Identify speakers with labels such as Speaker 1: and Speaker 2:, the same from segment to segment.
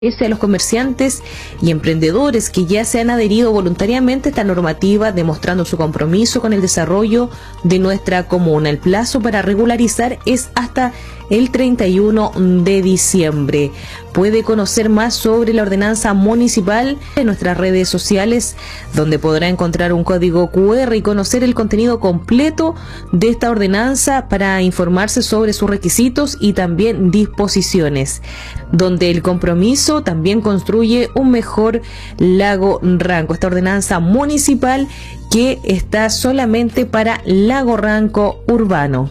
Speaker 1: A los comerciantes y emprendedores que ya se han adherido voluntariamente a esta normativa, demostrando su compromiso con el desarrollo de nuestra comuna. El plazo para regularizar es hasta el 31 de diciembre. Puede conocer más sobre la ordenanza municipal en nuestras redes sociales, donde podrá encontrar un código QR y conocer el contenido completo de esta ordenanza para informarse sobre sus requisitos y también disposiciones, donde el compromiso también construye un mejor Lago Ranco. Esta ordenanza municipal que está solamente para Lago Ranco urbano.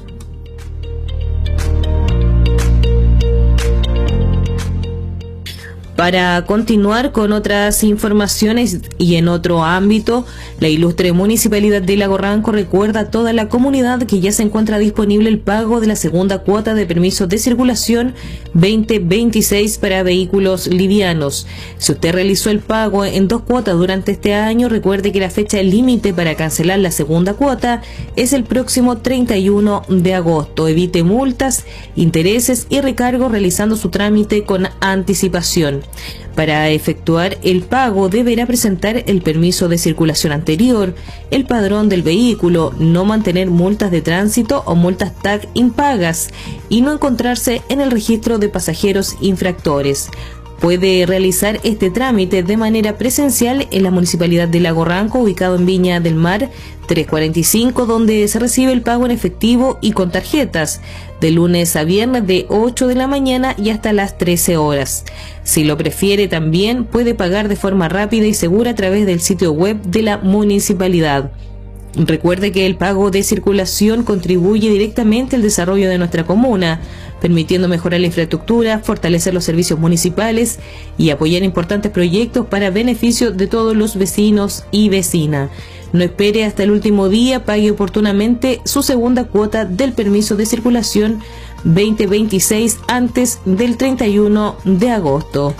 Speaker 1: Para continuar con otras informaciones y en otro ámbito, la ilustre Municipalidad de Lago Ranco recuerda a toda la comunidad que ya se encuentra disponible el pago de la segunda cuota de permisos de circulación 2026 para vehículos livianos. Si usted realizó el pago en 2 cuotas durante este año, recuerde que la fecha límite para cancelar la segunda cuota es el próximo 31 de agosto. Evite multas, intereses y recargos realizando su trámite con anticipación. Para efectuar el pago deberá presentar el permiso de circulación anterior, el padrón del vehículo, no mantener multas de tránsito o multas TAC impagas y no encontrarse en el registro de pasajeros infractores. Puede realizar este trámite de manera presencial en la Municipalidad de Lago Ranco, ubicado en Viña del Mar 345, donde se recibe el pago en efectivo y con tarjetas, de lunes a viernes de 8 de la mañana y hasta las 13 horas. Si lo prefiere, también puede pagar de forma rápida y segura a través del sitio web de la municipalidad. Recuerde que el pago de circulación contribuye directamente al desarrollo de nuestra comuna, permitiendo mejorar la infraestructura, fortalecer los servicios municipales y apoyar importantes proyectos para beneficio de todos los vecinos y vecinas. No espere hasta el último día, pague oportunamente su segunda cuota del permiso de circulación 2026 antes del 31 de agosto.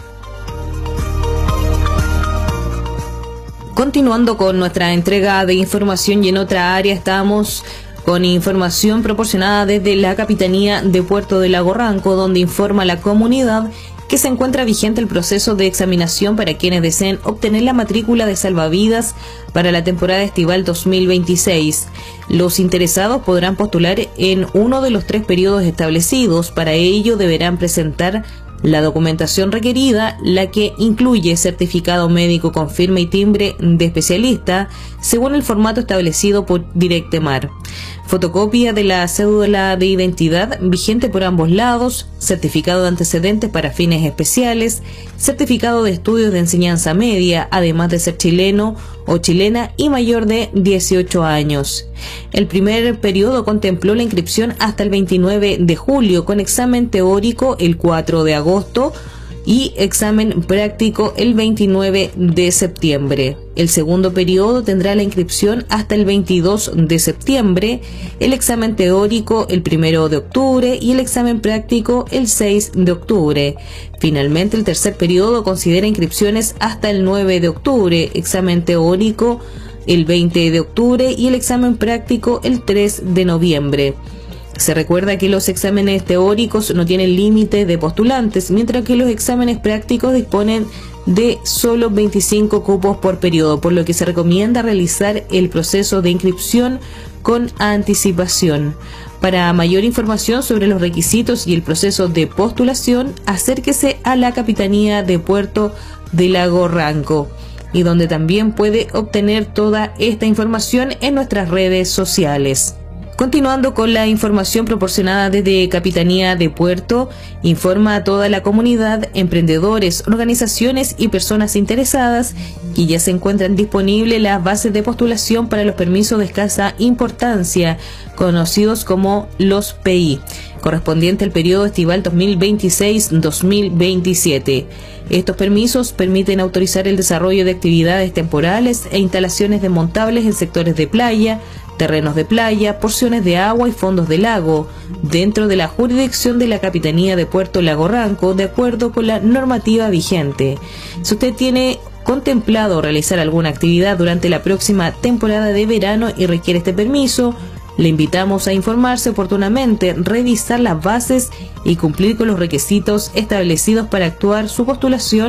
Speaker 1: Continuando con nuestra entrega de información y en otra área estamos con información proporcionada desde la Capitanía de Puerto de Lago Ranco, donde informa a la comunidad que se encuentra vigente el proceso de examinación para quienes deseen obtener la matrícula de salvavidas para la temporada estival 2026. Los interesados podrán postular en uno de los 3 periodos establecidos. Para ello deberán presentar la documentación requerida, la que incluye certificado médico con firma y timbre de especialista, según el formato establecido por Directemar, fotocopia de la cédula de identidad vigente por ambos lados, certificado de antecedentes para fines especiales, certificado de estudios de enseñanza media, además de ser chileno o chilena y mayor de 18 años. El primer periodo contempló la inscripción hasta el 29 de julio, con examen teórico el 4 de agosto y examen práctico el 29 de septiembre. El segundo periodo tendrá la inscripción hasta el 22 de septiembre, el examen teórico el 1 de octubre y el examen práctico el 6 de octubre. Finalmente, el tercer periodo considera inscripciones hasta el 9 de octubre, examen teórico el 20 de octubre y el examen práctico el 3 de noviembre. Se recuerda que los exámenes teóricos no tienen límite de postulantes, mientras que los exámenes prácticos disponen de solo 25 cupos por periodo, por lo que se recomienda realizar el proceso de inscripción con anticipación. Para mayor información sobre los requisitos y el proceso de postulación, acérquese a la Capitanía de Puerto de Lago Ranco, y donde también puede obtener toda esta información en nuestras redes sociales. Continuando con la información proporcionada desde Capitanía de Puerto, informa a toda la comunidad, emprendedores, organizaciones y personas interesadas que ya se encuentran disponibles las bases de postulación para los permisos de escasa importancia, conocidos como los PI, correspondiente al periodo estival 2026-2027. Estos permisos permiten autorizar el desarrollo de actividades temporales e instalaciones desmontables en sectores de playa, terrenos de playa, porciones de agua y fondos de lago, dentro de la jurisdicción de la Capitanía de Puerto Lago Ranco, de acuerdo con la normativa vigente. Si usted tiene contemplado realizar alguna actividad durante la próxima temporada de verano y requiere este permiso, Le invitamos a informarse oportunamente, revisar las bases y cumplir con los requisitos establecidos para actuar su postulación